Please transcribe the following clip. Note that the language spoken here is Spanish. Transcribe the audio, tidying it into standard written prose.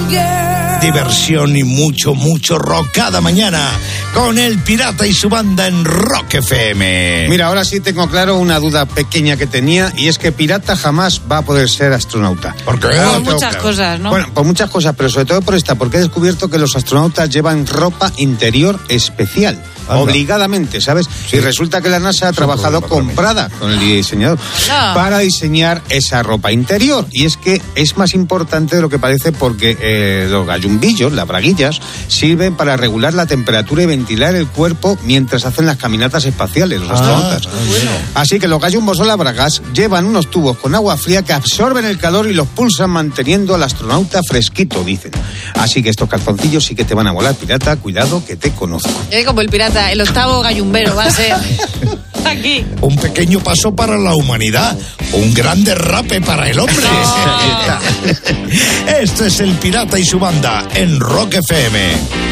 Diversión y mucho rock cada mañana con El Pirata y su banda en Rock FM. Mira, ahora sí tengo claro una duda pequeña que tenía, y es que Pirata jamás va a poder ser astronauta. ¿Por qué? Por muchas cosas, ¿no? Bueno, por muchas cosas, pero sobre todo por esta, porque he descubierto que los astronautas llevan ropa interior especial. Anda. Obligadamente, ¿sabes? Sí. Y resulta que la NASA ha trabajado con Prada, con el diseñador, para diseñar esa ropa interior. Y es que es más importante de lo que parece, porque los gallumbillos, las braguillas, sirven para regular la temperatura y ventilar el cuerpo mientras hacen las caminatas espaciales, los astronautas. Bueno. Así que los gallumbos o las bragas llevan unos tubos con agua fría que absorben el calor y los pulsan, manteniendo al astronauta fresquito, dicen. Así que estos calzoncillos sí que te van a volar, pirata. Cuidado que te conozco. Como el pirata, el octavo gallumbero va a ser aquí. Un pequeño paso para la humanidad, un gran derrape para el hombre. No. Esto es El Pirata y su banda en Rock FM.